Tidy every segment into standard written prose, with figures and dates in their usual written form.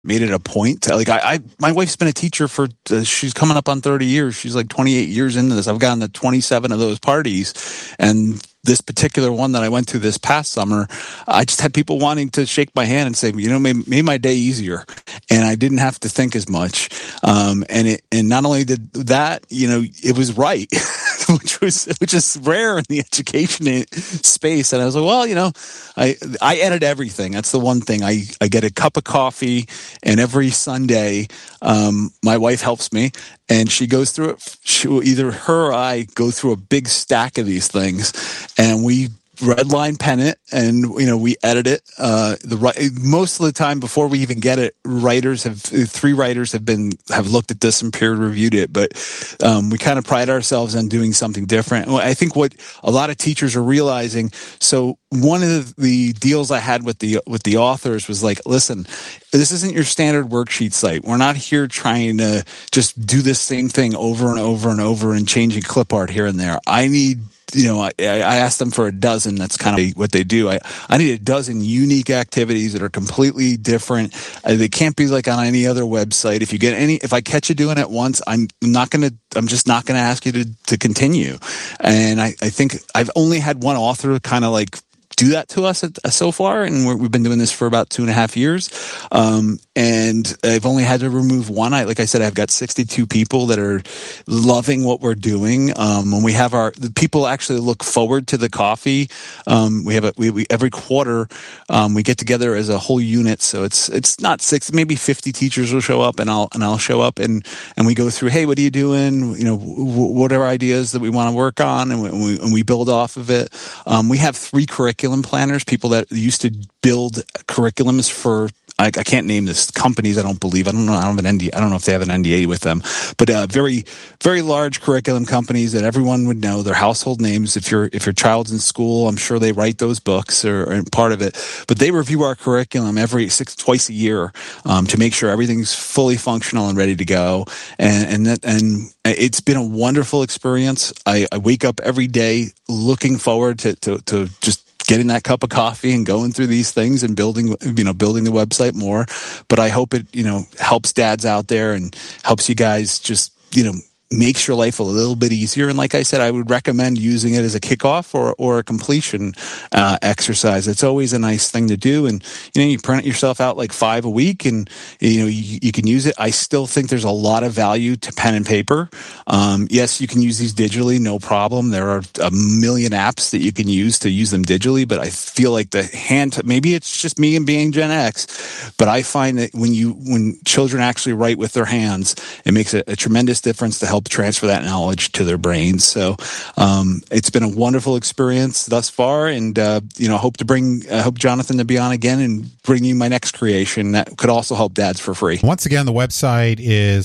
made it a point to, like, my wife's been a teacher for, she's coming up on 30 years. She's like 28 years into this. I've gotten to 27 of those parties. And this particular one that I went to this past summer, I just had people wanting to shake my hand and say, made my day easier. And I didn't have to think as much. And not only did that, it was right, which is rare in the education space. And I was like, well, I edit everything. That's the one thing. I get a cup of coffee, and every Sunday, my wife helps me, and she goes through it. Either her or I go through a big stack of these things, and we red line pen it, and we edit it. Most of the time before we even get it, three writers have looked at this and peer reviewed it. But we kind of pride ourselves on doing something different. I think what a lot of teachers are realizing. So one of the deals I had with the authors was like, listen, this isn't your standard worksheet site. We're not here trying to just do this same thing over and over and over and changing clip art here and there. I need, I asked them for a dozen. That's kind of what they do. I need a dozen unique activities that are completely different. They can't be like on any other website. If I catch you doing it once, I'm just not going to ask you to continue. And I think I've only had one author kind of like do that to us so far, and we've been doing this for about 2.5 years. And I've only had to remove one. Like I said, I've got 62 people that are loving what we're doing. When we have the people actually look forward to the coffee. We every quarter we get together as a whole unit. So it's not 6, maybe 50 teachers will show up, and I'll show up, and we go through. Hey, what are you doing? What are ideas that we want to work on, and we build off of it. We have 3 curriculum planners, people that used to build curriculums for, I can't name this companies. I don't know. I don't have an NDA. I don't know if they have an NDA with them, but very, very large curriculum companies that everyone would know. Their household names. If your child's in school, I'm sure they write those books or part of it. But they review our curriculum twice a year to make sure everything's fully functional and ready to go. And it's been a wonderful experience. I wake up every day looking forward to just getting that cup of coffee and going through these things and building the website more. But I hope it, helps dads out there and helps you guys just, makes your life a little bit easier. And like I said, I would recommend using it as a kickoff or a completion exercise. It's always a nice thing to do. And, you print yourself out like 5 a week, and, you can use it. I still think there's a lot of value to pen and paper. Yes, you can use these digitally, no problem. There are a million apps that you can use them digitally, but I feel like maybe it's just me and being Gen X, but I find that when children actually write with their hands, it makes a tremendous difference to help transfer that knowledge to their brains. So it's been a wonderful experience thus far, and I hope Jonathan to be on again and bring you my next creation that could also help dads for free. Once again, the website is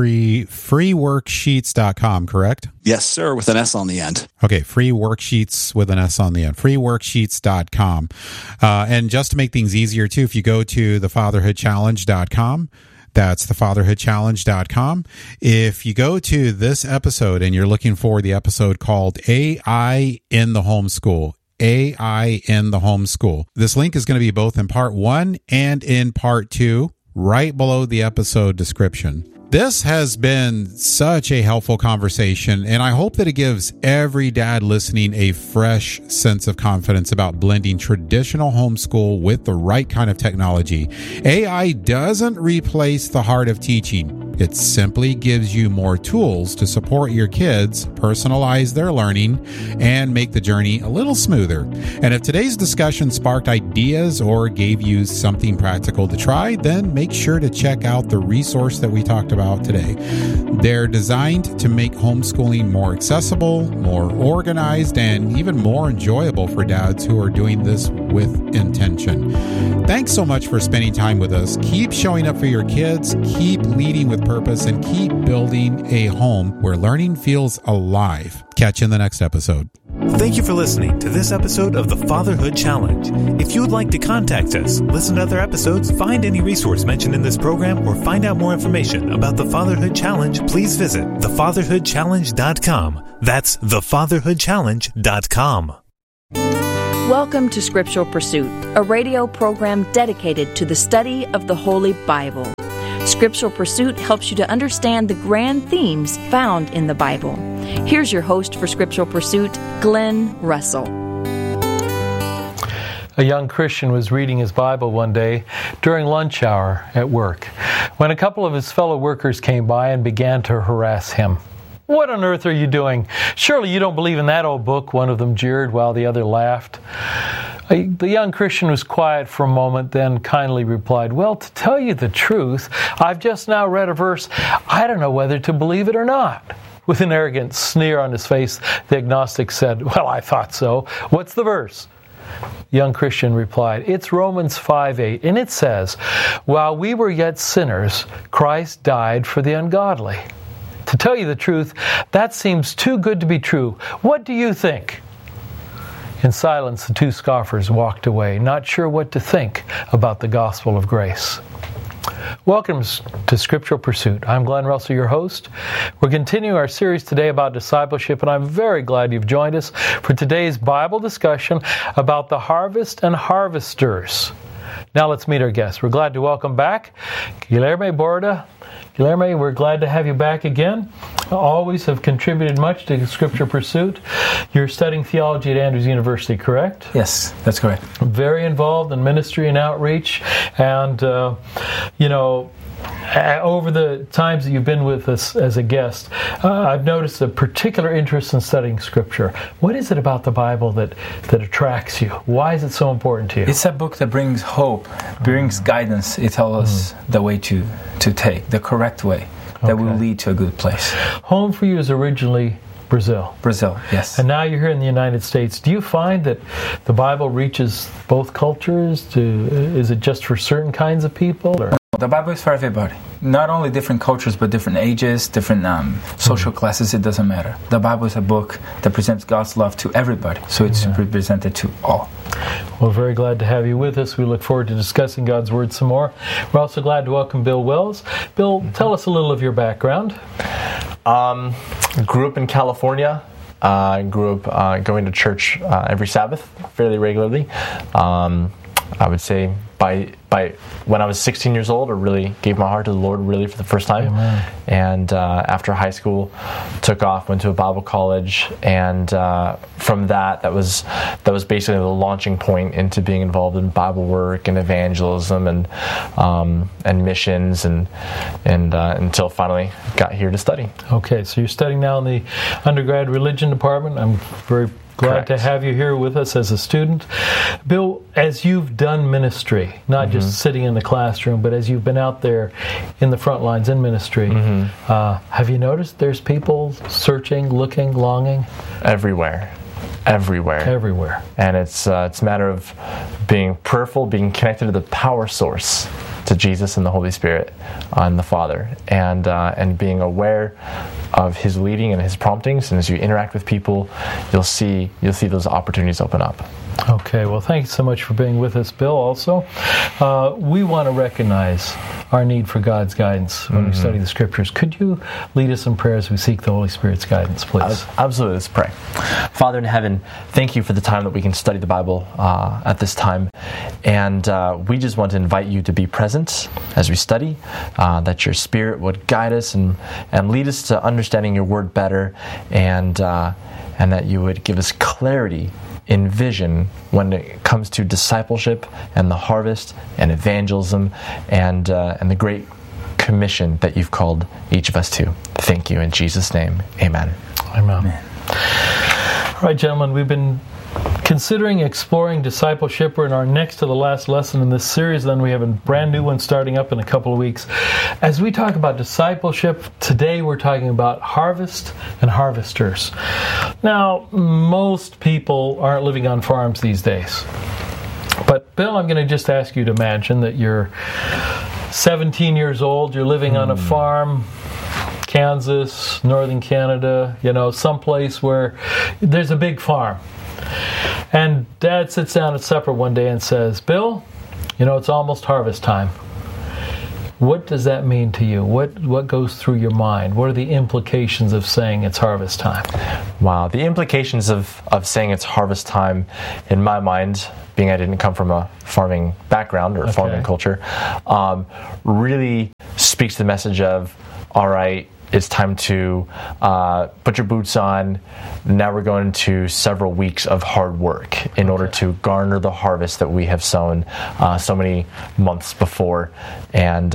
freeworksheets.com, correct? Yes, sir, with an S on the end. Okay, freeworksheets with an S on the end. freeworksheets.com. And just to make things easier too, if you go to thefatherhoodchallenge.com, that's thefatherhoodchallenge.com. If you go to this episode and you're looking for the episode called AI in the Homeschool, AI in the Homeschool, this link is going to be both in part 1 and in part 2, right below the episode description. This has been such a helpful conversation, and I hope that it gives every dad listening a fresh sense of confidence about blending traditional homeschool with the right kind of technology. AI doesn't replace the heart of teaching. It simply gives you more tools to support your kids, personalize their learning, and make the journey a little smoother. And if today's discussion sparked ideas or gave you something practical to try, then make sure to check out the resource that we talked about today. They're designed to make homeschooling more accessible, more organized, and even more enjoyable for dads who are doing this with intention. Thanks so much for spending time with us. Keep showing up for your kids, keep leading with purpose, and keep building a home where learning feels alive. Catch you in the next episode. Thank you for listening to this episode of the Fatherhood Challenge. If you would like to contact us, listen to other episodes, find any resource mentioned in this program, or find out more information about the Fatherhood Challenge, please visit thefatherhoodchallenge.com. That's thefatherhoodchallenge.com. Welcome to Scriptural Pursuit, a radio program dedicated to the study of the Holy Bible. Scriptural Pursuit helps you to understand the grand themes found in the Bible. Here's your host for Scriptural Pursuit, Glenn Russell. A young Christian was reading his Bible one day during lunch hour at work when a couple of his fellow workers came by and began to harass him. "What on earth are you doing? Surely you don't believe in that old book," one of them jeered while the other laughed. The young Christian was quiet for a moment, then kindly replied, "Well, to tell you the truth, I've just now read a verse. I don't know whether to believe it or not." With an arrogant sneer on his face, the agnostic said, "Well, I thought so. What's the verse?" The young Christian replied, "It's Romans 5:8, and it says, 'While we were yet sinners, Christ died for the ungodly.' To tell you the truth, that seems too good to be true. What do you think?" In silence, the two scoffers walked away, not sure what to think about the gospel of grace. Welcome to Scriptural Pursuit. I'm Glenn Russell, your host. We're continuing our series today about discipleship, and I'm very glad you've joined us for today's Bible discussion about the harvest and harvesters. Now let's meet our guests. We're glad to welcome back Guilherme Borda. Guilherme, we're glad to have you back again. Always have contributed much to Scripture Pursuit. You're studying theology at Andrews University, correct? Yes, that's correct. Very involved in ministry and outreach. And, over the times that you've been with us as a guest, I've noticed a particular interest in studying Scripture. What is it about the Bible that attracts you? Why is it so important to you? It's a book that brings hope, brings guidance. It tells us the way to take, the correct way that will lead to a good place. Home for you is originally Brazil. Brazil, yes. And now you're here in the United States. Do you find that the Bible reaches both cultures? Is it just for certain kinds of people? Or? The Bible is for everybody. Not only different cultures, but different ages, different social classes. It doesn't matter. The Bible is a book that presents God's love to everybody. So it's presented to all. We're very glad to have you with us. We look forward to discussing God's Word some more. We're also glad to welcome Bill Wells. Bill, tell us a little of your background. Grew up in California. Grew up going to church every Sabbath fairly regularly. I would say by when I was 16 years old, I really gave my heart to the Lord really for the first time. Amen. And after high school, took off, went to a Bible college, and from that was basically the launching point into being involved in Bible work and evangelism and missions and until finally got here to study. Okay, so you're studying now in the undergrad religion department. I'm very glad to have you here with us as a student. Bill, as you've done ministry, not just sitting in the classroom, but as you've been out there in the front lines in ministry, have you noticed there's people searching, looking, longing? Everywhere. And it's a matter of being prayerful, being connected to the power source, to Jesus and the Holy Spirit and the Father, and being aware of His leading and His promptings. And as you interact with people, you'll see those opportunities open up. Okay, well, thank you so much for being with us, Bill. Also, we want to recognize our need for God's guidance when we study the Scriptures. Could you lead us in prayer as we seek the Holy Spirit's guidance, please? Absolutely. Let's pray. Father in heaven, thank you for the time that we can study the Bible at this time. And we just want to invite you to be present as we study, that your Spirit would guide us and lead us to understanding your Word better, and that you would give us clarity in vision when it comes to discipleship and the harvest and evangelism and the great commission that you've called each of us to. Thank you in Jesus' name. Amen. Amen. All right, gentlemen, we've been considering exploring discipleship. We're in our next to the last lesson in this series. Then we have a brand new one starting up in a couple of weeks. As we talk about discipleship, today we're talking about harvest and harvesters. Now, most people aren't living on farms these days. But Bill, I'm going to just ask you to imagine that you're 17 years old, you're living on a farm, Kansas, northern Canada, someplace where there's a big farm. And Dad sits down at supper one day and says, "Bill, it's almost harvest time. What does that mean to you? What goes through your mind? What are the implications of saying it's harvest time? Wow, the implications of saying it's harvest time, in my mind, being I didn't come from a farming background or farming culture, really speaks to the message of, all right, it's time to put your boots on. Now we're going to several weeks of hard work in order to garner the harvest that we have sown so many months before, and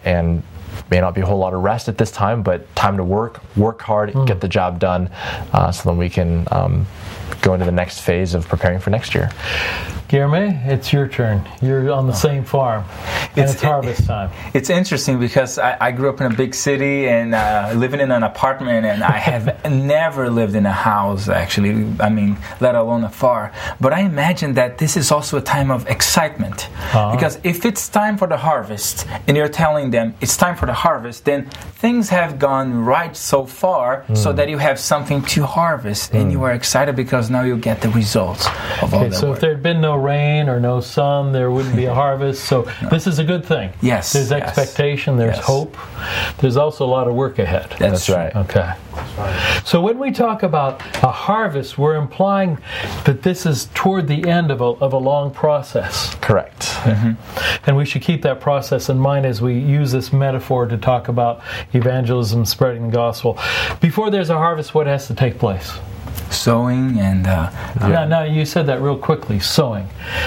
may not be a whole lot of rest at this time, but time to work hard, get the job done, so then we can go into the next phase of preparing for next year. Guillermo, it's your turn. You're on the same farm, and it's harvest time. It's interesting because I grew up in a big city and living in an apartment, and I have never lived in a house, actually, let alone a farm. But I imagine that this is also a time of excitement. Because if it's time for the harvest, and you're telling them it's time for the harvest, then things have gone right so far so that you have something to harvest, and you are excited because now you get the results of all that so work. If there had been no rain or no sun, there wouldn't be a harvest. So this is a good thing. Yes. There's expectation, there's hope. There's also a lot of work ahead. That's right. Okay. So when we talk about a harvest, we're implying that this is toward the end of a long process. Correct. Mm-hmm. And we should keep that process in mind as we use this metaphor to talk about evangelism, spreading the gospel. Before there's a harvest, what has to take place? Sowing and... Now, you said that real quickly, sowing.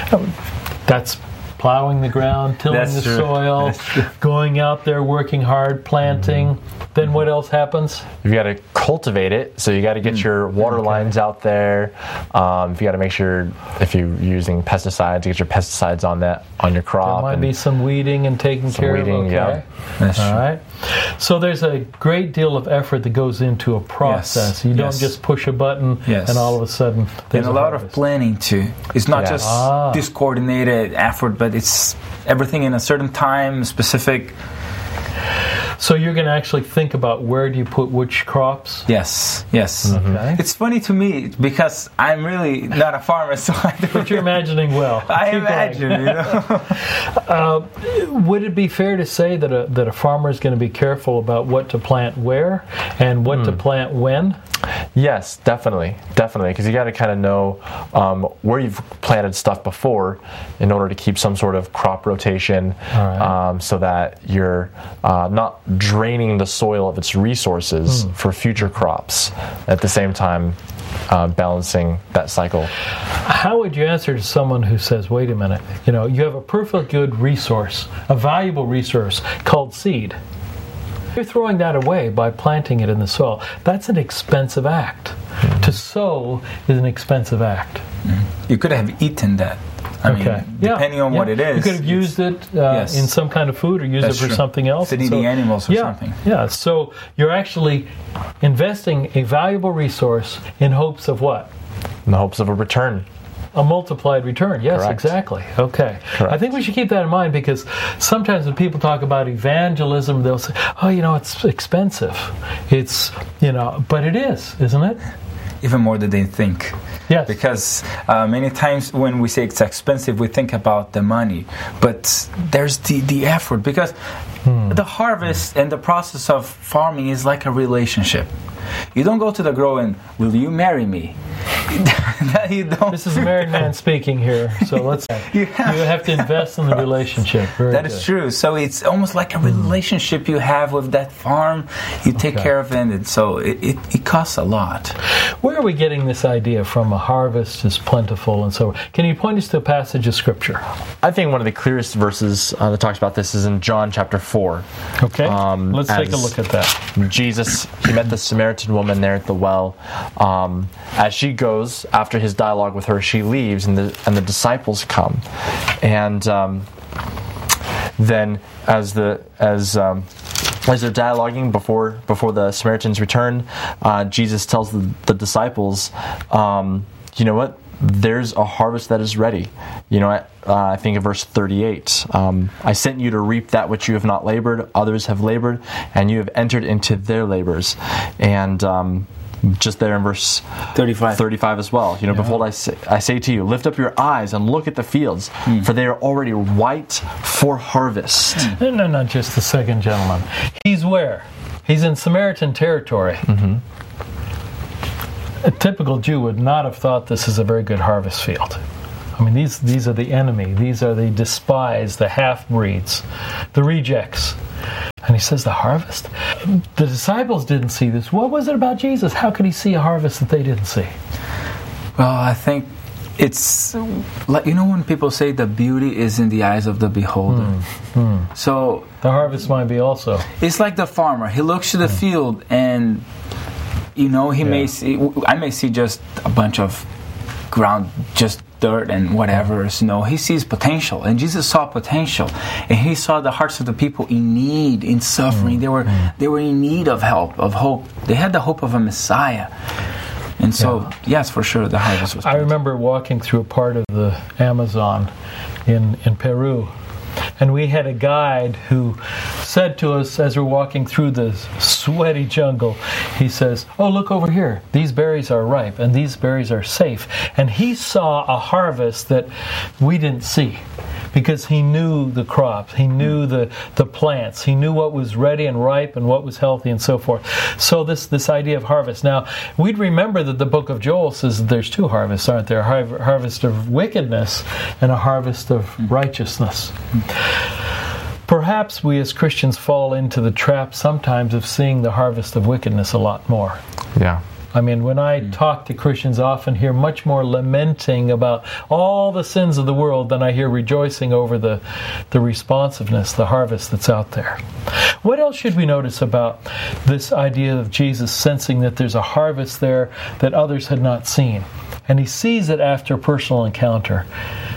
That's plowing the ground, tilling the soil, going out there, working hard, planting. Then what else happens? You've got to cultivate it, so you got to get your water lines out there. You got to make sure, if you're using pesticides, get your pesticides on your crop. There might be some weeding and taking care of. Okay. Yeah. That's true. All right. So there's a great deal of effort that goes into a process. You don't just push a button and all of a sudden there's a lot of planning too. It's not just this coordinated effort, but it's everything in a certain time, specific. So you're going to actually think about where do you put which crops? Yes. Okay. It's funny to me because I'm really not a farmer, so I don't. But you're imagining well. I imagine, Would it be fair to say that a farmer is going to be careful about what to plant where and what to plant when? Yes, definitely, because you got to kind of know where you've planted stuff before in order to keep some sort of crop rotation, so that you're not draining the soil of its resources for future crops. At the same time, balancing that cycle. How would you answer to someone who says, wait a minute, you have a perfect good resource, a valuable resource called seed. You're throwing that away by planting it in the soil. That's an expensive act. To sow is an expensive act. You could have eaten that. Depending on what it is. You could have used it in some kind of food or used it for something else. Feeding the animals or something. Yeah, so you're actually investing a valuable resource in hopes of what? In the hopes of a return. A multiplied return. Yes, Correct. Exactly. Okay. Correct. I think we should keep that in mind because sometimes when people talk about evangelism, they'll say, it's expensive. But it is, isn't it? Even more than they think. Yes. Because many times when we say it's expensive, we think about the money. But there's the effort. Because the harvest and the process of farming is like a relationship. You don't go to the grower and, will you marry me? You don't. This is a married man speaking here, so let's. You have to invest in the relationship. That is true. So it's almost like a relationship you have with that farm. You take care of it, and so it costs a lot. Where are we getting this idea from? A harvest is plentiful, and so can you point us to a passage of Scripture? I think one of the clearest verses that talks about this is in John chapter 4. Okay, let's take a look at that. Jesus, he met the Samaritan woman there at the well. As she goes, after his dialogue with her, she leaves, and the disciples come. And then as they're dialoguing before the Samaritans return, Jesus tells the disciples, you know what? There's a harvest that is ready. I think in verse 38, I sent you to reap that which you have not labored. Others have labored, and you have entered into their labors. And just there in verse 35 as well. Behold, I say to you, lift up your eyes and look at the fields, for they are already white for harvest. No, not just the second gentleman. He's where? He's in Samaritan territory. Mm-hmm. A typical Jew would not have thought this is a very good harvest field. I mean, these are the enemy. These are the despised, the half-breeds, the rejects. And he says, the harvest? The disciples didn't see this. What was it about Jesus? How could he see a harvest that they didn't see? Well, I think it's like, when people say the beauty is in the eyes of the beholder. So the harvest might be also. It's like the farmer. He looks to the field and, may see, I may see just a bunch of ground, just dirt and whatever. He sees potential, and Jesus saw potential, and he saw the hearts of the people in need, in suffering. They were in need of help, of hope. They had the hope of a Messiah, and so yes, for sure, the harvest was. I remember walking through a part of the Amazon in Peru. And we had a guide who said to us as we're walking through the sweaty jungle, he says, oh, look over here. These berries are ripe and these berries are safe. And he saw a harvest that we didn't see because he knew the crops. He knew the plants. He knew what was ready and ripe and what was healthy and so forth. So this idea of harvest. Now, we'd remember that the book of Joel says that there's two harvests, aren't there? A harvest of wickedness and a harvest of righteousness. Perhaps we as Christians fall into the trap sometimes of seeing the harvest of wickedness a lot more. Yeah. I mean, when I talk to Christians, I often hear much more lamenting about all the sins of the world than I hear rejoicing over the responsiveness, the harvest that's out there. What else should we notice about this idea of Jesus sensing that there's a harvest there that others had not seen? And he sees it after a personal encounter.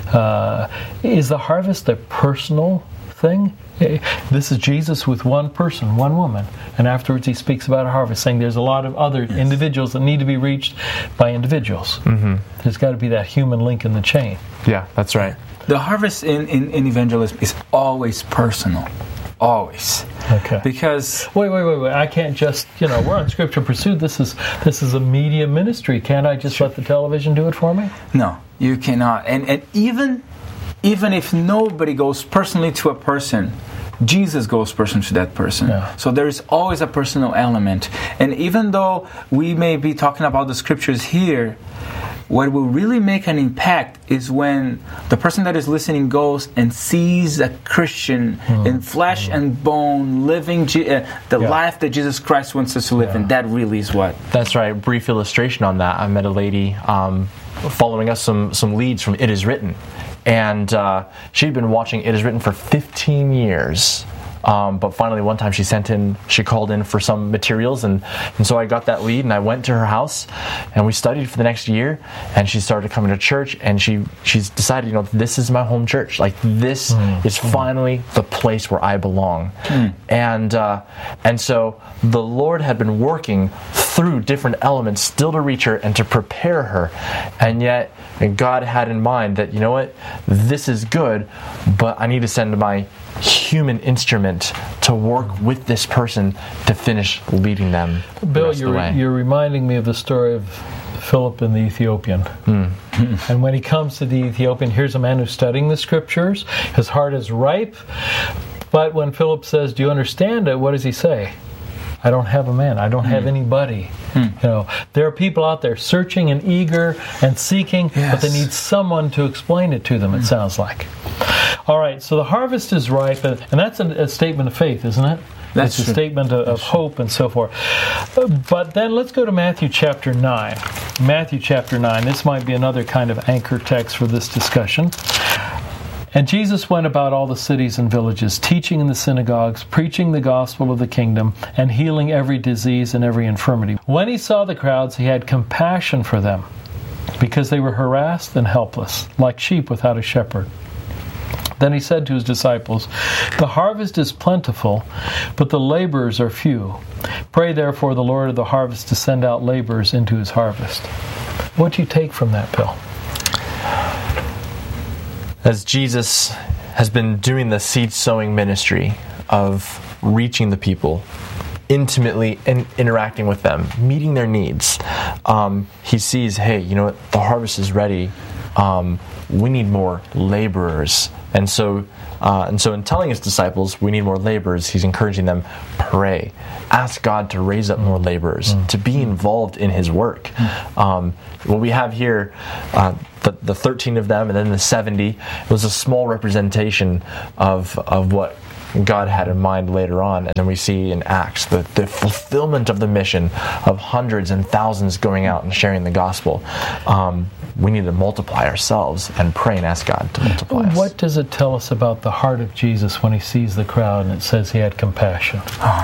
Is the harvest a personal thing? This is Jesus with one person, one woman. And afterwards he speaks about a harvest, saying there's a lot of other individuals that need to be reached by individuals. Mm-hmm. There's got to be that human link in the chain. Yeah, that's right. The harvest in evangelism is always personal. Always. Okay. Because wait. I can't just, we're on Scripture Pursuit. This is a media ministry. Can't I just let the television do it for me? No, you cannot. And even if nobody goes personally to a person, Jesus goes personally to that person. Yeah. So there is always a personal element. And even though we may be talking about the Scriptures here, what will really make an impact is when the person that is listening goes and sees a Christian in flesh and bone living the life that Jesus Christ wants us to live in. That really is what. That's right. Brief illustration on that. I met a lady following us some leads from It Is Written. And she'd been watching It Is Written for 15 years. But finally, one time she called in for some materials, and so I got that lead, and I went to her house, and we studied for the next year, and she started coming to church, and she's decided, this is my home church. Like, this is finally the place where I belong. And so the Lord had been working through different elements still to reach her and to prepare her, and yet God had in mind that, this is good, but I need to send my human instrument to work with this person to finish leading them. Bill, you're reminding me of the story of Philip and the Ethiopian. And when he comes to the Ethiopian, here's a man who's studying the Scriptures. His heart is ripe. But when Philip says, do you understand it? What does he say? I don't have a man. I don't have anybody. There are people out there searching and eager and seeking, but they need someone to explain it to them, it sounds like. All right, so the harvest is ripe, and that's a statement of faith, isn't it? It's a statement of hope and so forth. But then let's go to Matthew chapter 9. Matthew chapter 9. This might be another kind of anchor text for this discussion. And Jesus went about all the cities and villages, teaching in the synagogues, preaching the gospel of the kingdom, and healing every disease and every infirmity. When he saw the crowds, he had compassion for them, because they were harassed and helpless, like sheep without a shepherd. Then he said to his disciples, the harvest is plentiful, but the laborers are few. Pray therefore the Lord of the harvest to send out laborers into his harvest. What do you take from that, Bill? As Jesus has been doing the seed sowing ministry of reaching the people, intimately interacting with them, meeting their needs. He sees, hey, you know what, the harvest is ready. We need more laborers. And so in telling his disciples, we need more laborers, he's encouraging them, pray. Ask God to raise up more laborers, to be involved in his work. What we have here, the 13 of them and then the 70, was a small representation of what God had in mind later on. And then we see in Acts the fulfillment of the mission of hundreds and thousands going out and sharing the gospel. We need to multiply ourselves and pray and ask God to multiply us. What does it tell us about the heart of Jesus when he sees the crowd and it says he had compassion?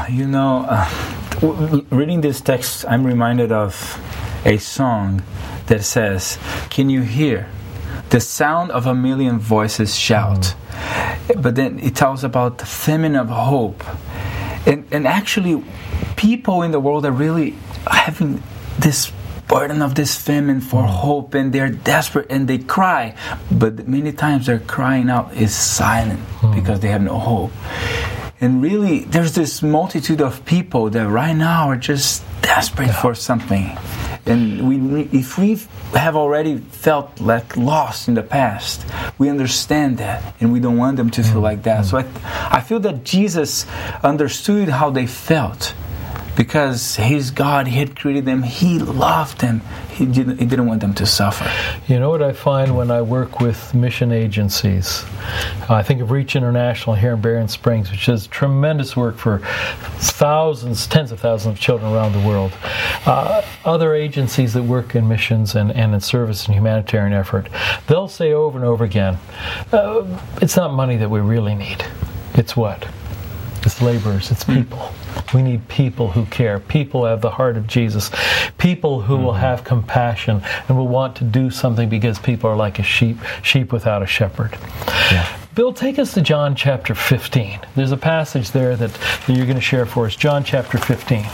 Reading this text, I'm reminded of a song that says, "Can you hear the sound of a million voices shout?" But then it tells about the famine of hope. And actually, people in the world are really having this burden of this famine for hope, and they're desperate and they cry. But many times their crying out is silent because they have no hope. And really, there's this multitude of people that right now are just desperate for something. And if we have already felt like lost in the past, we understand that, and we don't want them to feel like that. So I feel that Jesus understood how they felt, because He's God. He had created them. He loved them. He didn't want them to suffer. You know what I find when I work with mission agencies? I think of Reach International here in Barron Springs, which does tremendous work for thousands, tens of thousands of children around the world. Other agencies that work in missions and in service and humanitarian effort, they'll say over and over again, it's not money that we really need. It's what? It's laborers. It's people. We need people who care. People who have the heart of Jesus. People who will have compassion and will want to do something, because people are like a sheep without a shepherd. Yeah. Bill, take us to John chapter 15. There's a passage there that you're going to share for us. John chapter 15.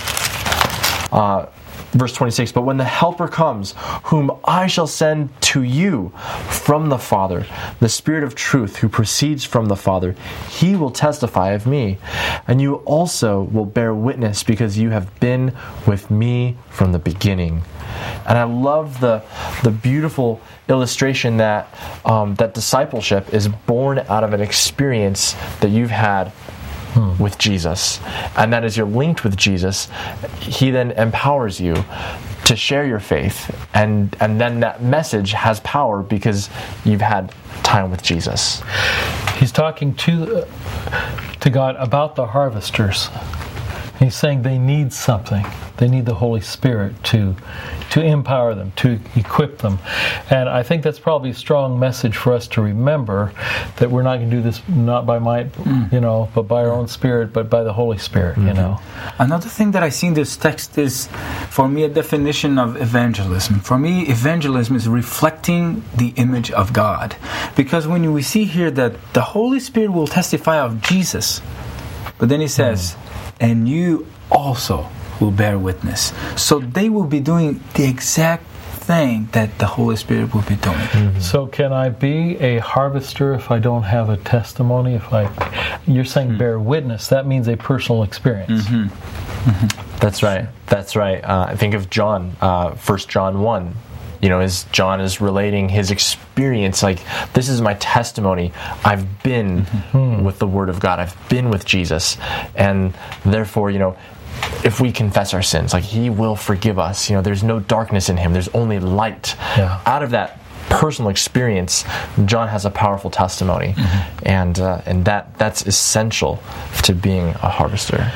Verse 26, but when the Helper comes, whom I shall send to you from the Father, the Spirit of truth who proceeds from the Father, he will testify of me. And you also will bear witness, because you have been with me from the beginning. And I love the beautiful illustration that that discipleship is born out of an experience that you've had with Jesus. And that as you're linked with Jesus, He then empowers you to share your faith, and then that message has power because you've had time with Jesus. He's talking to God about the harvesters. He's saying they need something. They need the Holy Spirit to empower them, to equip them. And I think that's probably a strong message for us to remember, that we're not going to do this not by might, but by our own spirit, but by the Holy Spirit, Another thing that I see in this text is, for me, a definition of evangelism. For me, evangelism is reflecting the image of God. Because when we see here that the Holy Spirit will testify of Jesus, but then He says, and you also will bear witness. So they will be doing the exact thing that the Holy Spirit will be doing. Mm-hmm. So can I be a harvester if I don't have a testimony? You're saying bear witness, that means a personal experience. Mm-hmm. Mm-hmm. That's right. I think of John, 1 John 1. As John is relating his experience, like, this is my testimony. I've been with the Word of God. I've been with Jesus. And therefore, if we confess our sins, like, He will forgive us. There's no darkness in Him. There's only light. Yeah. Out of that personal experience, John has a powerful testimony. Mm-hmm. And that's essential to being a harvester.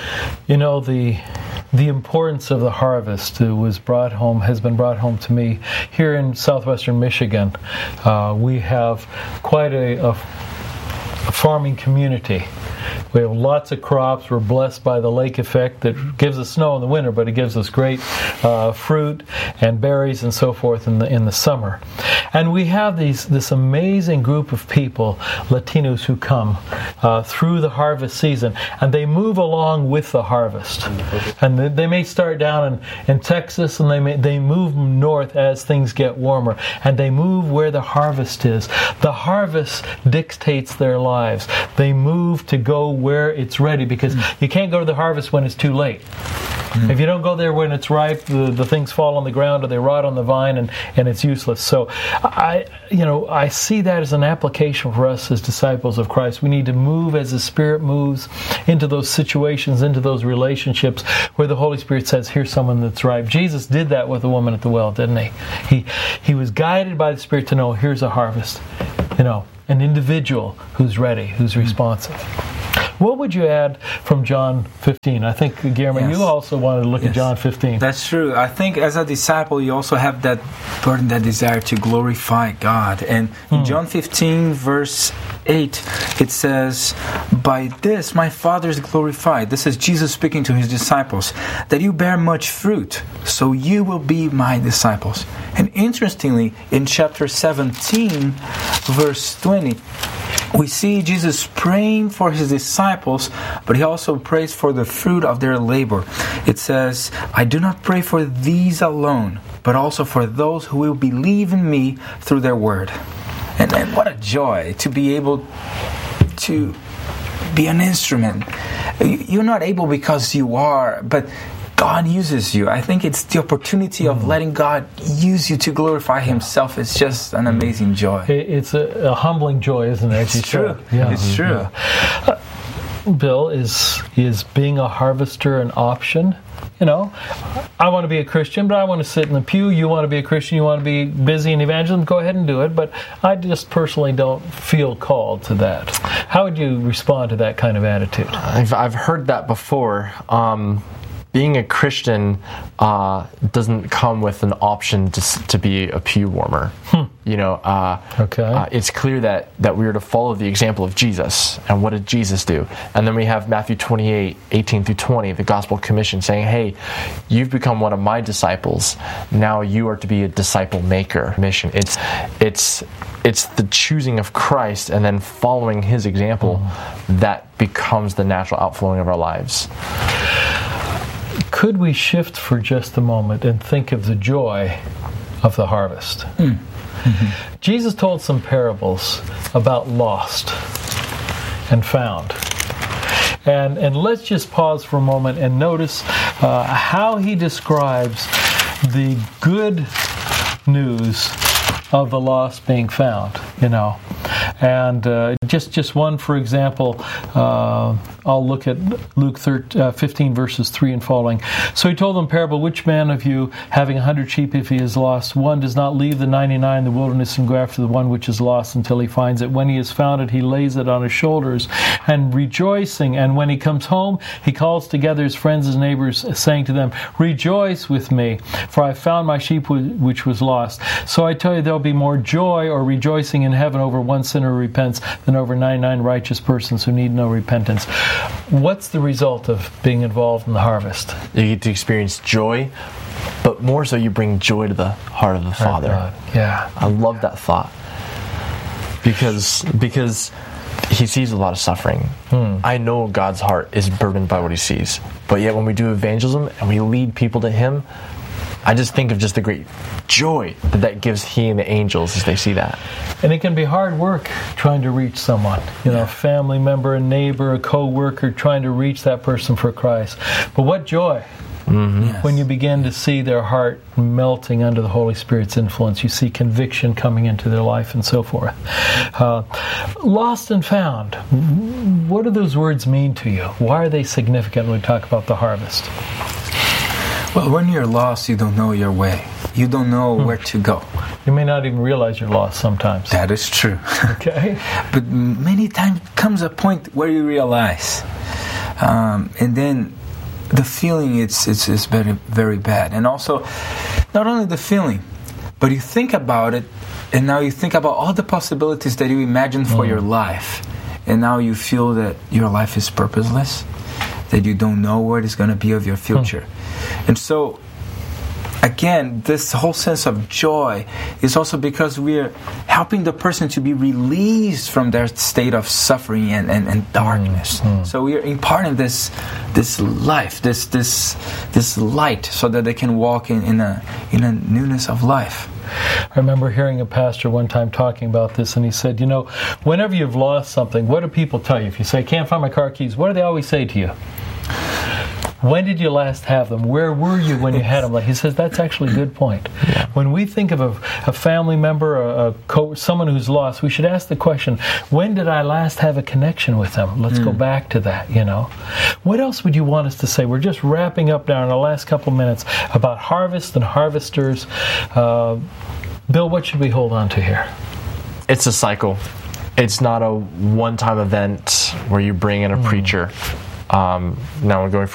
The importance of the harvest has been brought home to me. Here in southwestern Michigan, we have quite a farming community. We have lots of crops. We're blessed by the lake effect that gives us snow in the winter, but it gives us great fruit and berries and so forth in the summer. And we have this amazing group of people, Latinos, who come through the harvest season, and they move along with the harvest. And they may start down in Texas, and they move north as things get warmer, and they move where the harvest is. The harvest dictates their lives. They move to go where it's ready, because you can't go to the harvest when it's too late. If you don't go there when it's ripe, the things fall on the ground or they rot on the vine, and it's useless. So I see that as an application for us as disciples of Christ. We need to move as the Spirit moves into those situations, into those relationships where the Holy Spirit says, here's someone that's ripe. Jesus did that with the woman at the well, didn't he? He was guided by the Spirit to know, here's a harvest. An individual who's ready, who's responsive. What would you add from John 15? I think, Guillermo, you also wanted to look at John 15. That's true. I think as a disciple, you also have that burden, that desire to glorify God. And in John 15, verse 8, it says, by this my Father is glorified. This is Jesus speaking to his disciples, that you bear much fruit, so you will be my disciples. And interestingly, in chapter 17, verse 20, we see Jesus praying for his disciples, but he also prays for the fruit of their labor. It says, I do not pray for these alone, but also for those who will believe in me through their word. And what a joy to be able to be an instrument. You're not able because you are, but God uses you. I think it's the opportunity of letting God use you to glorify himself. It's just an amazing joy. It's a humbling joy, isn't it? It's true. Yeah. It's true. Bill, is being a harvester an option? I want to be a Christian, but I want to sit in the pew. You want to be a Christian, you want to be busy in evangelism, go ahead and do it. But I just personally don't feel called to that. How would you respond to that kind of attitude? I've heard that before. Being a Christian doesn't come with an option to be a pew warmer. It's clear that we are to follow the example of Jesus. And what did Jesus do? And then we have Matthew 28, 18 through 20, the Gospel Commission, saying, hey, you've become one of my disciples. Now you are to be a disciple maker. Mission. It's the choosing of Christ and then following his example that becomes the natural outflowing of our lives. Could we shift for just a moment and think of the joy of the harvest? Mm-hmm. Jesus told some parables about lost and found. And let's just pause for a moment and notice how he describes the good news of the lost being found, And just one, for example, I'll look at Luke 15, verses 3 and following. So he told them a parable, which man of you, having 100 sheep, if he is lost one, does not leave the 99 in the wilderness and go after the one which is lost until he finds it? When he has found it, he lays it on his shoulders, and rejoicing. And when he comes home, he calls together his friends and neighbors, saying to them, rejoice with me, for I found my sheep which was lost. So I tell you, there will be more joy or rejoicing in heaven over one sinner who repents than over 99 righteous persons who need no repentance. What's the result of being involved in the harvest? You get to experience joy, but more so you bring joy to the heart of the Father. Yeah. I love that thought. Because he sees a lot of suffering. I know God's heart is burdened by what he sees. But yet when we do evangelism and we lead people to him, I just think of just the great joy that gives he and the angels as they see that. And it can be hard work trying to reach someone. A family member, a neighbor, a co-worker, trying to reach that person for Christ. But what joy when you begin to see their heart melting under the Holy Spirit's influence. You see conviction coming into their life and so forth. Lost and found. What do those words mean to you? Why are they significant when we talk about the harvest? Well, when you're lost, you don't know your way. You don't know where to go. You may not even realize you're lost sometimes. That is true. Okay. But many times comes a point where you realize. And then the feeling it's very, very bad. And also, not only the feeling, but you think about it, and now you think about all the possibilities that you imagined for your life. And now you feel that your life is purposeless, that you don't know what is going to be of your future. And so, again, this whole sense of joy is also because we're helping the person to be released from their state of suffering and darkness. So we are imparting this life, this light, so that they can walk in a newness of life. I remember hearing a pastor one time talking about this, and he said, whenever you've lost something, what do people tell you? If you say, can't find my car keys, what do they always say to you? When did you last have them? Where were you when you had them? Like he says, that's actually a good point. Yeah. When we think of a family member, someone who's lost, we should ask the question, when did I last have a connection with them? Let's go back to that, What else would you want us to say? We're just wrapping up now in the last couple minutes about harvest and harvesters. Bill, what should we hold on to here? It's a cycle. It's not a one-time event where you bring in a preacher. Now we're going from